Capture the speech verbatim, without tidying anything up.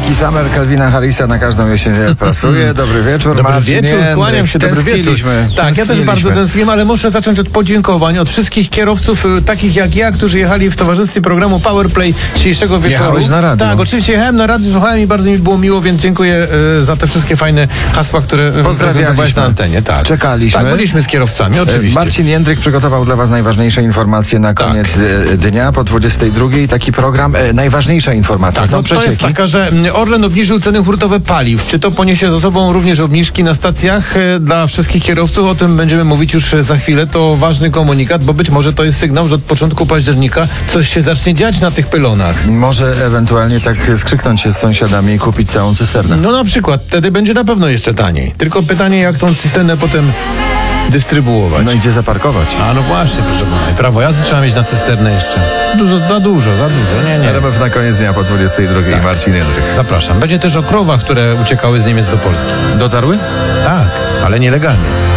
Taki Summer Calvina Harrisa na każdą jesień pracuje. Dobry wieczór, Dobry Marcin wieczór, Jędryk. kłaniam się, dobry wieczór. Tak, ja też bardzo tęskniłem, ale muszę zacząć od podziękowań od wszystkich kierowców, y, takich jak ja, którzy jechali w towarzystwie programu Powerplay dzisiejszego wieczoru. Jechałeś na radio. Tak, oczywiście jechałem na radio, słuchałem i bardzo mi było miło, więc dziękuję y, za te wszystkie fajne hasła, które prezentowałeś na antenie. Tak. Czekaliśmy. Tak, byliśmy z kierowcami, oczywiście. Marcin Jędryk przygotował dla was najważniejsze informacje na koniec tak. dnia po dwudziestej drugiej. Taki program, e, najważniejsza informacja. Tak, Są no, przecieki. to jest taka, że Orlen obniżył ceny hurtowe paliw. Czy to poniesie ze sobą również obniżki na stacjach e, dla wszystkich kierowców? O tym będziemy mówić już za chwilę. To ważny komunikat, bo być może to jest sygnał, że od początku października coś się zacznie dziać na tych pylonach. Może ewentualnie tak skrzyknąć się z sąsiadami i kupić całą cysternę. No na przykład, wtedy będzie na pewno jeszcze taniej. Tylko pytanie, jak tą cysternę potem dystrybuować. No i gdzie zaparkować? A no właśnie, proszę pana. Prawo jazdy trzeba mieć na cysternę jeszcze. Dużo, za dużo, za dużo. Nie, nie. R M F na koniec dnia po dwudziestej drugiej. Tak. Marcin Jędryk. Zapraszam. Będzie też o krowach, które uciekały z Niemiec do Polski. Dotarły? Tak, ale nielegalnie.